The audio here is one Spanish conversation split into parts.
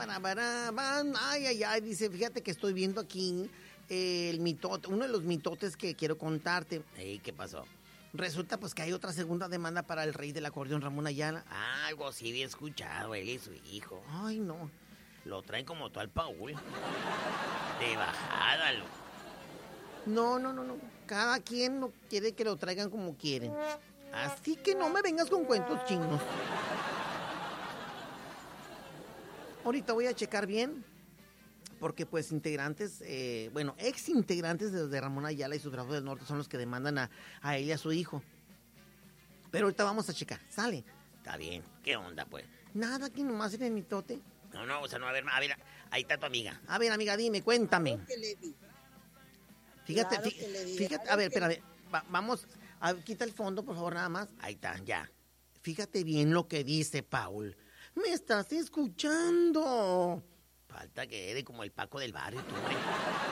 Ay, dice, fíjate que estoy viendo aquí el mitote, uno de los mitotes que quiero contarte. ¿Qué pasó? Resulta pues que hay otra segunda demanda para el rey del acordeón, Ramón Ayala. Algo así había escuchado, él y su hijo. Ay, no. Lo traen como tú al Paul. De bajada, No. Cada quien no quiere que lo traigan como quieren. Así que no me vengas con cuentos chinos. Ahorita voy a checar bien, porque pues integrantes, ex integrantes de Ramón Ayala y su Trabajo del Norte son los que demandan a él y a su hijo. Pero ahorita vamos a checar, sale. Está bien, ¿qué onda pues? Nada, aquí nomás en el mitote. No, o sea, no, a ver, ahí está tu amiga. A ver, amiga, dime, cuéntame. Claro que le di. Fíjate, Claro que le di. fíjate, a ver, espérame, vamos, quita el fondo, por favor, nada más. Ahí está, ya. Fíjate bien lo que dice Paul. ¿Me estás escuchando? Falta que eres como el Paco del barrio, tú, hombre.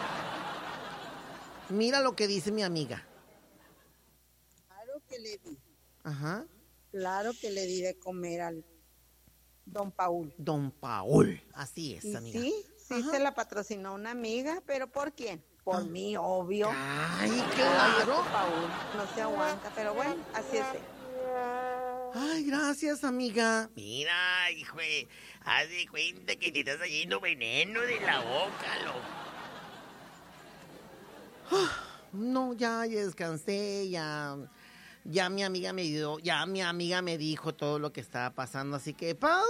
Mira lo que dice mi amiga. Claro que le di. Ajá. Claro que le di de comer al don Paul. Don Paul, así es, Y amiga. sí Ajá. se la patrocinó una amiga, pero ¿por quién? Por mí, obvio. Ay, Ay, claro. Paul, no se aguanta, pero bueno, así es. Ay, gracias, amiga. Mira, hijo, haz de cuenta que te estás yendo veneno de la boca, No, ya descansé, ya mi amiga me dijo todo lo que estaba pasando, así que Paul.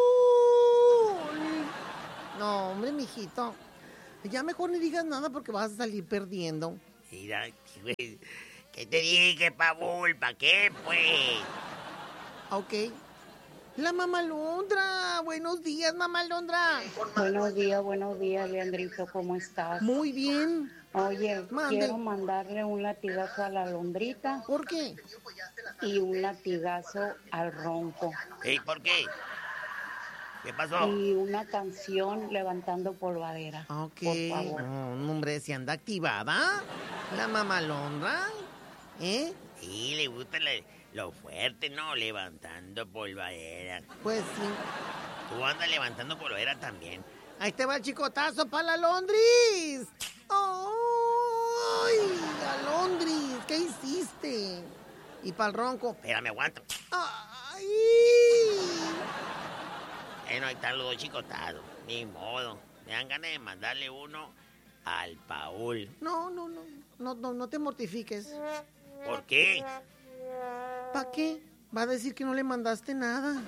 No, hombre, mijito. Ya mejor ni digas nada porque vas a salir perdiendo. Mira, güey, ¿qué te dije, Paul? ¿Para qué, pues? Ok. La Mamalondra. Buenos días, Mamalondra. Buenos días, Leandrito, ¿cómo estás? Muy bien. Oye, Mande. quiero mandarle un latigazo a la Londrita ¿Por qué? y un latigazo al Ronco. ¿Por qué? ¿Qué pasó? Y una canción levantando polvadera. Ok. Por favor. No, hombre, si anda activada. La Mamalondra. ¿Eh? Sí, le gusta lo fuerte, ¿no? Levantando polvadera. Pues sí. Tú andas levantando polvadera también. Ahí te va el chicotazo para la Londris. ¡Ay! Alondris, ¿qué hiciste? Y para el Ronco. Espérame, aguanta. ¡Ay! Bueno, ahí están los dos chicotados. Ni modo. Me dan ganas de mandarle uno al Paul. No te mortifiques. ¿Por qué? ¿Para qué? Va a decir que no le mandaste nada.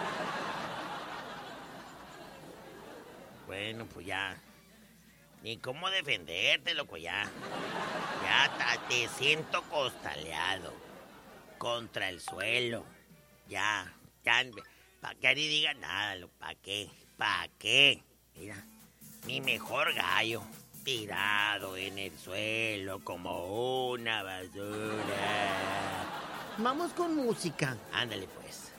Bueno, pues ya. Ni cómo defenderte, loco, ya. Ya te siento costaleado. Contra el suelo. Ya. ¿Para qué ni diga nada, loco? ¿Para qué? ¿Para qué? Mira, mi mejor gallo. Tirado en el suelo como una basura. Vamos con música. Ándale, pues.